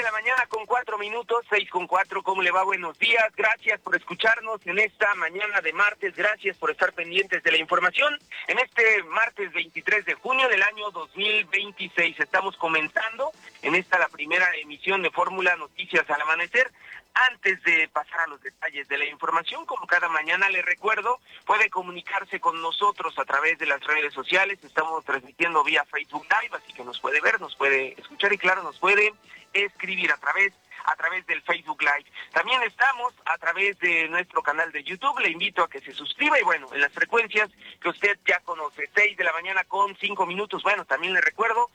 la mañana con 4 minutos, 6:04, ¿cómo le va? Buenos días, gracias por escucharnos en esta mañana de martes, gracias por estar pendientes de la información. En este martes 23 de junio del año 2026 estamos comenzando en esta la primera emisión de Fórmula Noticias al Amanecer. Antes de pasar a los detalles de la información, como cada mañana le recuerdo, puede comunicarse con nosotros a través de las redes sociales. Estamos transmitiendo vía Facebook Live, así que nos puede ver, nos puede escuchar y claro, nos puede escribir a través del Facebook Live. También estamos a través de nuestro canal de YouTube. Le invito a que se suscriba y bueno, en las frecuencias que usted ya conoce, 6 de la mañana con 5 minutos. Bueno, también le recuerdo,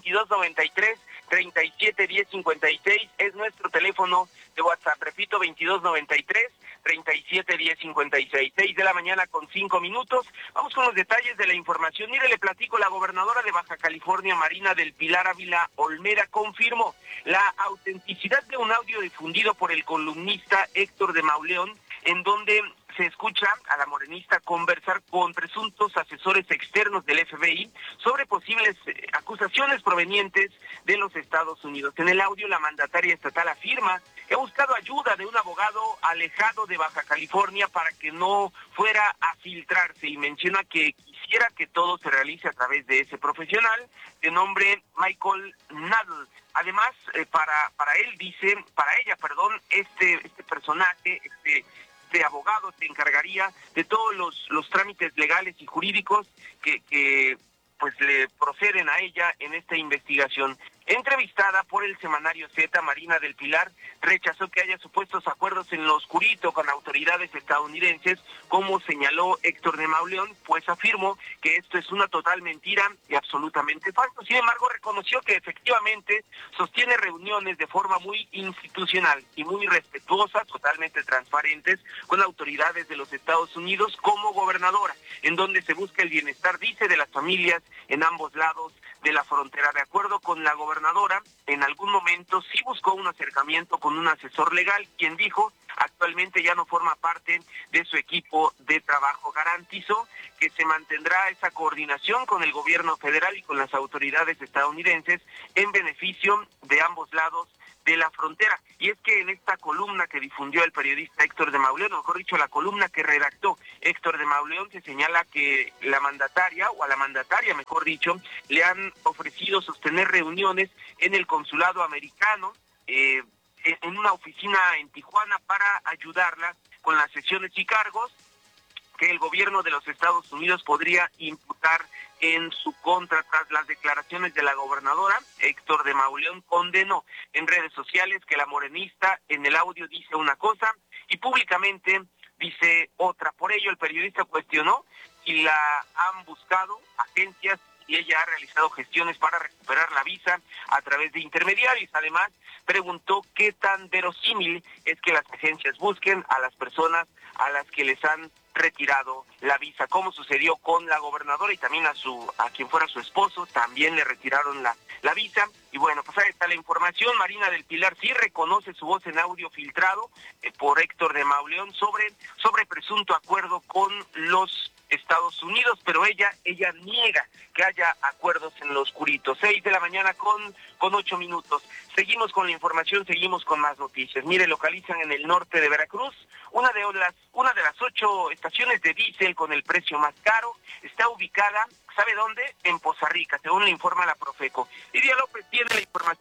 2293-371056 es nuestro teléfono de WhatsApp. Repito, 2293-371056. 6 de la mañana con 5 minutos. Vamos con los detalles de la información. Mire, le platico, la gobernadora de Baja California, Marina del Pilar Ávila Olmera, confirmó la autenticidad de un audio difundido por el columnista Héctor de Mauleón, en donde se escucha a la morenista conversar con presuntos asesores externos del FBI sobre posibles acusaciones provenientes de los Estados Unidos. En el audio, la mandataria estatal afirma que ha buscado ayuda de un abogado alejado de Baja California para que no fuera a filtrarse y menciona que quisiera que todo se realice a través de ese profesional de nombre Michael Nadel. Además, para ella, este personaje, este abogado se encargaría de todos los trámites legales y jurídicos que pues le proceden a ella en esta investigación. Entrevistada por el semanario Z, Marina del Pilar rechazó que haya supuestos acuerdos en lo oscurito con autoridades estadounidenses, como señaló Héctor de Mauleón, pues afirmó que esto es una total mentira y absolutamente falso. Sin embargo, reconoció que efectivamente sostiene reuniones de forma muy institucional y muy respetuosa, totalmente transparentes, con autoridades de los Estados Unidos como gobernadora, en donde se busca el bienestar, dice, de las familias en ambos lados de la frontera. De acuerdo con la gobernadora, en algún momento sí buscó un acercamiento con un asesor legal, quien dijo actualmente ya no forma parte de su equipo de trabajo. Garantizó que se mantendrá esa coordinación con el gobierno federal y con las autoridades estadounidenses en beneficio de ambos lados de la frontera. Y es que en esta columna que difundió el periodista Héctor de Mauleón, o mejor dicho, la columna que redactó Héctor de Mauleón, se señala que la mandataria, o a la mandataria, mejor dicho, le han ofrecido sostener reuniones en el consulado americano, en una oficina en Tijuana, para ayudarla con las sesiones y cargos que el gobierno de los Estados Unidos podría imputar en su contra. Tras las declaraciones de la gobernadora, Héctor de Mauleón condenó en redes sociales que la morenista en el audio dice una cosa y públicamente dice otra. Por ello, el periodista cuestionó si la han buscado agencias y ella ha realizado gestiones para recuperar la visa a través de intermediarios. Además, preguntó qué tan verosímil es que las agencias busquen a las personas a las que les han retirado la visa, como sucedió con la gobernadora y también a quien fuera su esposo, también le retiraron la visa. Y bueno, pues ahí está la información. Marina del Pilar sí reconoce su voz en audio filtrado por Héctor de Mauleón sobre presunto acuerdo con los Estados Unidos, pero ella niega que haya acuerdos en lo oscurito. 6 de la mañana con 8 minutos. Seguimos con la información, seguimos con más noticias. Mire, localizan en el norte de Veracruz una de las 8 estaciones de diésel con el precio más caro. Está ubicada, ¿sabe dónde? En Poza Rica, según le informa la Profeco. Lidia López tiene la información.